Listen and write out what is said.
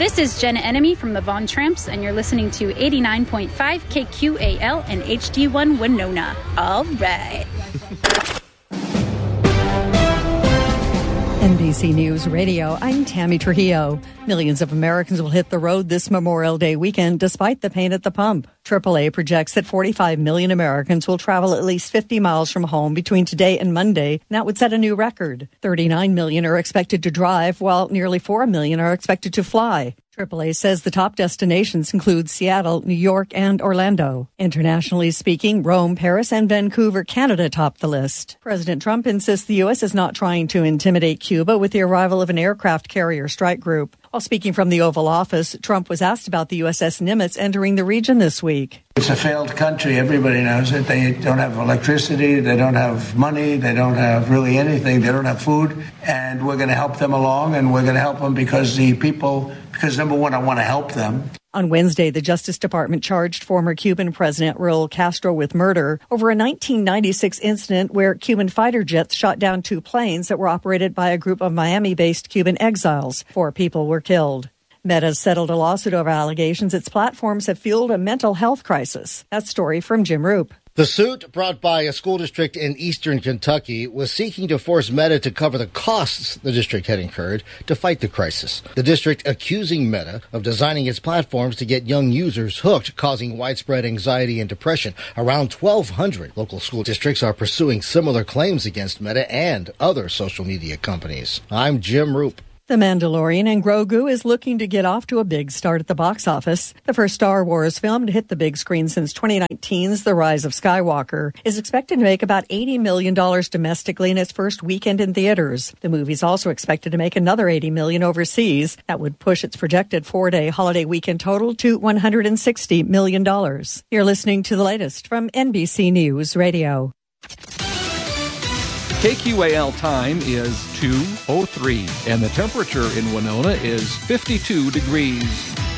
This is Jenna Enemy from the Von Tramps, and you're listening to 89.5 KQAL and HD1 Winona. All right. NBC News Radio, I'm Tammy Trujillo. Millions of Americans will hit the road this Memorial Day weekend despite the pain at the pump. AAA projects that 45 million Americans will travel at least 50 miles from home between today and Monday, and that would set a new record. 39 million are expected to drive, while nearly 4 million are expected to fly. AAA says the top destinations include Seattle, New York, and Orlando. Internationally speaking, Rome, Paris, and Vancouver, Canada top the list. President Trump insists the U.S. is not trying to intimidate Cuba with the arrival of an aircraft carrier strike group. While speaking from the Oval Office, Trump was asked about the USS Nimitz entering the region this week. It's a failed country. Everybody knows it. They don't have electricity. They don't have money. They don't have really anything. They don't have food. And we're going to help them along, and we're going to help them because number one, I want to help them. On Wednesday, the Justice Department charged former Cuban President Raul Castro with murder over a 1996 incident where Cuban fighter jets shot down 2 planes that were operated by a group of Miami-based Cuban exiles. 4 people were killed. Meta settled a lawsuit over allegations its platforms have fueled a mental health crisis. That story from Jim Roop. The suit, brought by a school district in eastern Kentucky, was seeking to force Meta to cover the costs the district had incurred to fight the crisis. The district accusing Meta of designing its platforms to get young users hooked, causing widespread anxiety and depression. Around 1,200 local school districts are pursuing similar claims against Meta and other social media companies. I'm Jim Roop. The Mandalorian and Grogu is looking to get off to a big start at the box office. The first Star Wars film to hit the big screen since 2019's The Rise of Skywalker is expected to make about $80 million domestically in its first weekend in theaters. The movie's also expected to make another $80 million overseas. That would push its projected 4-day holiday weekend total to $160 million. You're listening to the latest from NBC News Radio. KQAL time is 2:03, and the temperature in Winona is 52 degrees.